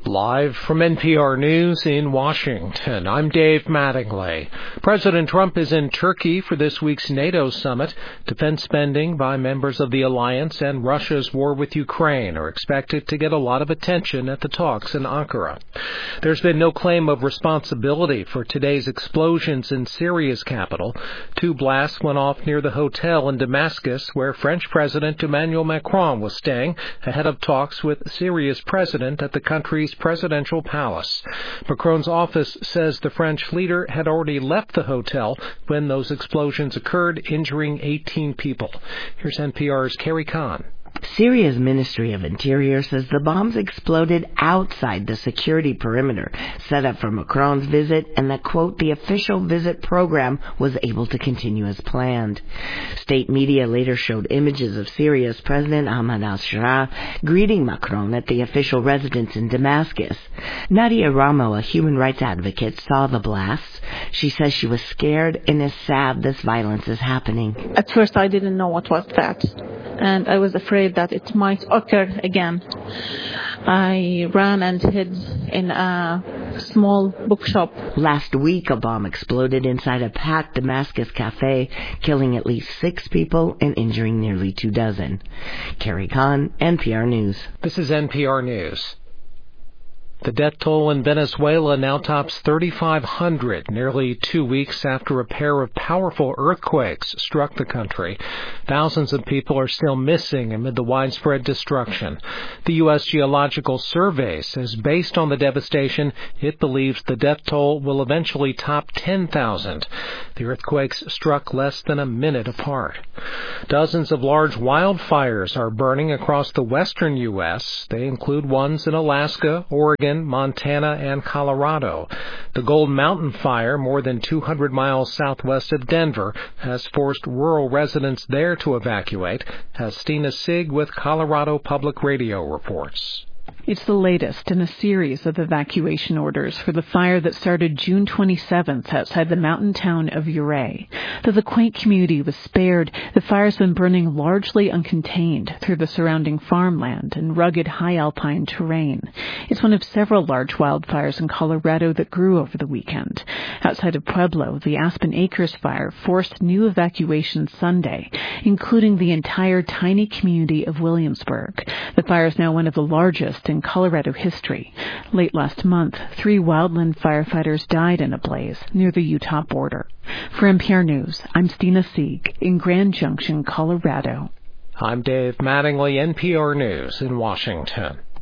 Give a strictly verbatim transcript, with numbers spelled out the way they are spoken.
Live from N P R News in Washington, I'm Dave Mattingly. President Trump is in Turkey for this week's NATO summit. Defense spending by members of the alliance and Russia's war with Ukraine are expected to get a lot of attention at the talks in Ankara. There's been no claim of responsibility for today's explosions in Syria's capital. Two blasts went off near the hotel in Damascus where French President Emmanuel Macron was staying ahead of talks with Syria's president at the country's presidential palace. Macron's office says the French leader had already left the hotel when those explosions occurred, injuring eighteen people. Here's N P R's Carrie Kahn. Syria's Ministry of Interior says the bombs exploded outside the security perimeter set up for Macron's visit and that, quote, the official visit program was able to continue as planned. State media later showed images of Syria's President Ahmed al-Shara greeting Macron at the official residence in Damascus. Nadia Ramo, a human rights advocate, saw the blasts. She says she was scared and is sad this violence is happening. At first I didn't know what was that, and I was afraid that it might occur again. I ran and hid in a small bookshop. Last week, a bomb exploded inside a packed Damascus cafe, killing at least six people and injuring nearly two dozen. Carrie Kahn, N P R News. This is N P R News. The death toll in Venezuela now tops thirty-five hundred, nearly two weeks after a pair of powerful earthquakes struck the country. Thousands of people are still missing amid the widespread destruction. The U S Geological Survey says based on the devastation, it believes the death toll will eventually top ten thousand. The earthquakes struck less than a minute apart. Dozens of large wildfires are burning across the western U S. They include ones in Alaska, Oregon, Montana, and Colorado. The Gold Mountain Fire, more than two hundred miles southwest of Denver, has forced rural residents there to evacuate, as Stina Sig with Colorado Public Radio reports. It's the latest in a series of evacuation orders for the fire that started June twenty-seventh outside the mountain town of Ouray. Though the quaint community was spared, the fire's been burning largely uncontained through the surrounding farmland and rugged high alpine terrain. It's one of several large wildfires in Colorado that grew over the weekend. Outside of Pueblo, the Aspen Acres fire forced new evacuations Sunday, including the entire tiny community of Williamsburg. The fire is now one of the largest in Colorado history. Late last month, three wildland firefighters died in a blaze near the Utah border. For N P R News, I'm Stina Sieg in Grand Junction, Colorado. I'm Dave Mattingly, N P R News in Washington.